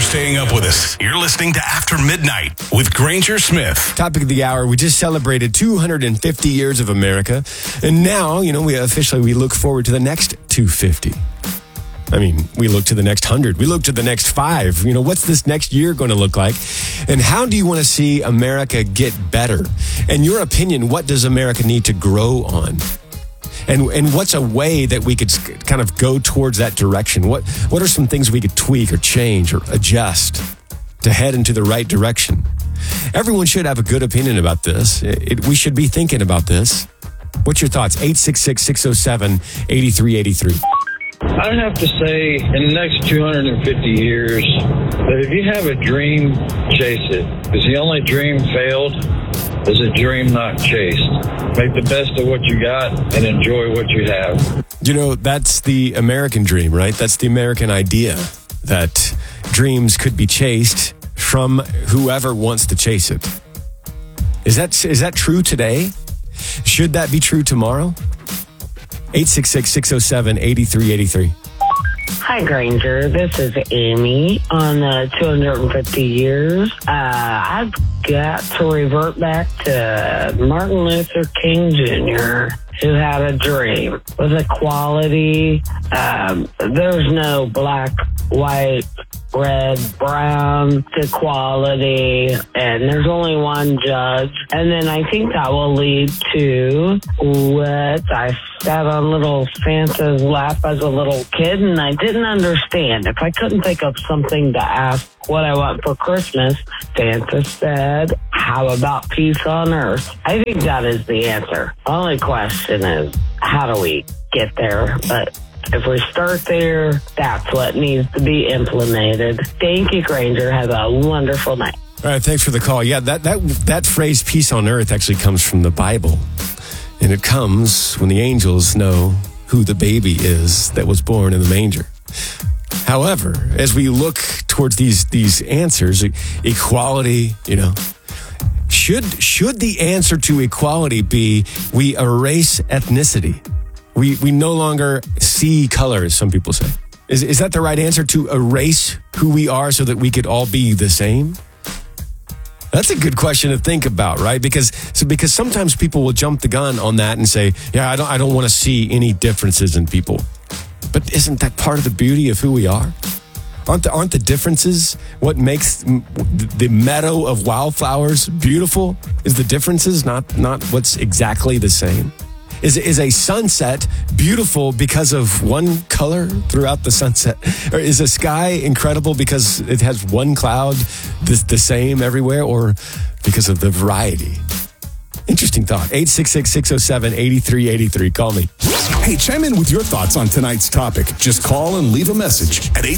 staying up with us. You're listening to After Midnight with Granger Smith. Topic of the hour, we just celebrated 250 years of America. And now, we look forward to the next 250. I mean, we look to the next 100. We look to the next 5. What's this next year going to look like? And how do you want to see America get better? In your opinion, what does America need to grow on? And what's a way that we could kind of go towards that direction? What are some things we could tweak or change or adjust to head into the right direction? Everyone should have a good opinion about this. We should be thinking about this. What's your thoughts? 866-607-8383. I'd have to say, in the next 250 years, that if you have a dream, chase it. Because the only dream failed is a dream not chased. Make the best of what you got and enjoy what you have. That's the American dream, right? That's the American idea, that dreams could be chased from whoever wants to chase it. Is that true today? Should that be true tomorrow? 866-607-8383. Hi, Granger. This is Amy on 250 years. I've got to revert back to Martin Luther King Jr., who had a dream with equality. There's no black, white, red, brown, equality, and there's only one judge. And then I think that will lead to what I sat on little Santa's lap as a little kid, and I didn't understand. If I couldn't think of something to ask what I want for Christmas, Santa said, how about peace on earth? I think that is the answer. Only question is, how do we get there? But if we start there, that's what needs to be implemented. Thank you, Granger. Have a wonderful night. All right, thanks for the call. Yeah, that phrase, peace on earth, actually comes from the Bible. And it comes when the angels know who the baby is that was born in the manger. However, as we look towards these answers, equality, should the answer to equality be we erase ethnicity? We no longer see color, as some people say. Is that the right answer, to erase who we are so that we could all be the same? That's a good question to think about, right? Because sometimes people will jump the gun on that and say, yeah, I don't want to see any differences in people. But isn't that part of the beauty of who we are? Aren't the differences what makes the meadow of wildflowers beautiful? Is the differences not what's exactly the same? Is a sunset beautiful because of one color throughout the sunset? Or is a sky incredible because it has one cloud the same everywhere, or because of the variety? Interesting thought. 866-607-8383. Call me. Hey, chime in with your thoughts on tonight's topic. Just call and leave a message at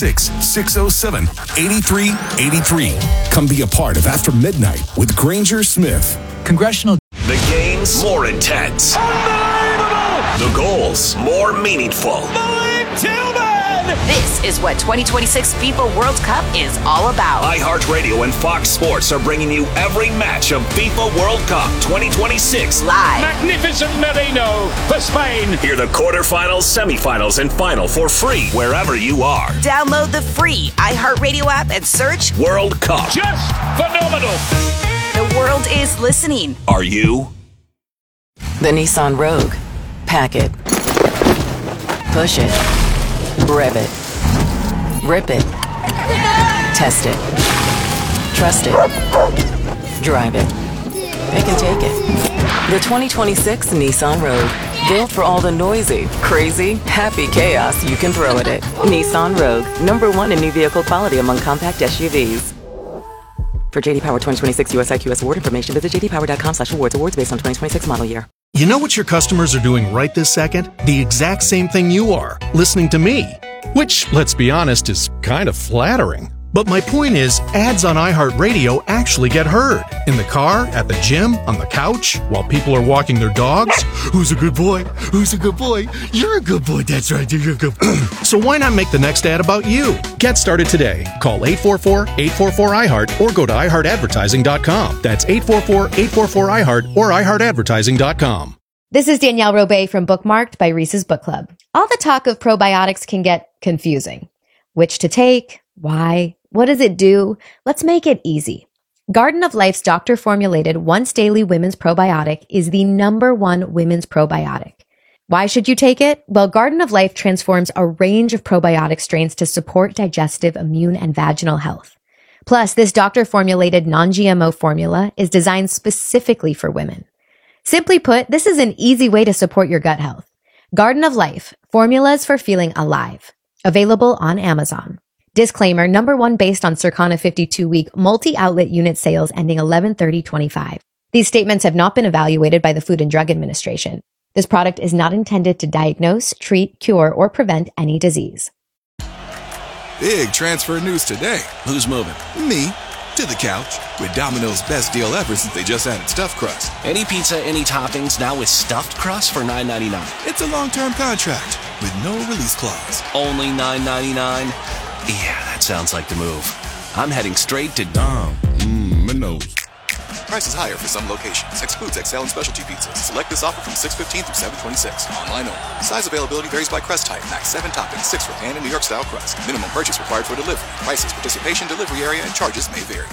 866-607-8383. Come be a part of After Midnight with Granger Smith. Congressional. The games more intense. Unbelievable! The goals more meaningful. Malik Tillman! This is what 2026 FIFA World Cup is all about. iHeartRadio and Fox Sports are bringing you every match of FIFA World Cup 2026 live. Magnificent Merino for Spain. Hear the quarterfinals, semifinals, and final for free wherever you are. Download the free iHeartRadio app and search World Cup. Just phenomenal. The world is listening. Are you? The Nissan Rogue. Pack it. Push it. Rev it. Rip it. Test it. Trust it. Drive it. Pick and take it. The 2026 Nissan Rogue. Built for all the noisy, crazy, happy chaos you can throw at it. Nissan Rogue. #1 in new vehicle quality among compact SUVs. For JD Power 2026 US IQS award information, visit jdpower.com/awards. Awards based on 2026 model year. You know what your customers are doing right this second? The exact same thing you are, listening to me. Which, let's be honest, is kind of flattering. But my point is, ads on iHeartRadio actually get heard. In the car, at the gym, on the couch, while people are walking their dogs. Who's a good boy? Who's a good boy? You're a good boy. That's right. You're a good boy. So why not make the next ad about you? Get started today. Call 844-844-iHeart or go to iHeartAdvertising.com. That's 844-844-iHeart or iHeartAdvertising.com. This is Danielle Robay from Bookmarked by Reese's Book Club. All the talk of probiotics can get confusing. Which to take, why, What does it do? Let's make it easy. Garden of Life's doctor-formulated once-daily women's probiotic is the #1 women's probiotic. Why should you take it? Well, Garden of Life transforms a range of probiotic strains to support digestive, immune, and vaginal health. Plus, this doctor-formulated non-GMO formula is designed specifically for women. Simply put, this is an easy way to support your gut health. Garden of Life, formulas for feeling alive. Available on Amazon. Disclaimer, #1 based on Circana 52-week multi-outlet unit sales ending 11/30/25. These statements have not been evaluated by the Food and Drug Administration. This product is not intended to diagnose, treat, cure, or prevent any disease. Big transfer news today. Who's moving? Me. To the couch. With Domino's best deal ever since they just added stuffed crust. Any pizza, any toppings, now with stuffed crust for $9.99. It's a long-term contract with no release clause. Only $9.99? Yeah, that sounds like the move. I'm heading straight to Domino's. Price is higher for some locations. Excludes XL and specialty pizzas. Select this offer from 6/15 through 7/26. Online only. Size availability varies by crust type. Max 7 toppings, 6 for pan and New York style crust. Minimum purchase required for delivery. Prices, participation, delivery area, and charges may vary.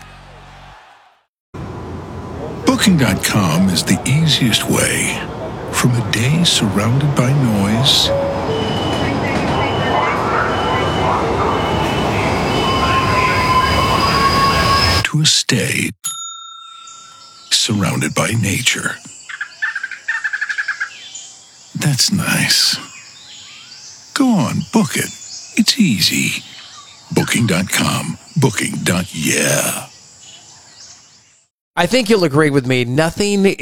Booking.com is the easiest way. From a day surrounded by noise to a stay surrounded by nature. That's nice. Go on, book it. It's easy. Booking.com. Booking.yeah. I think you'll agree with me. Nothing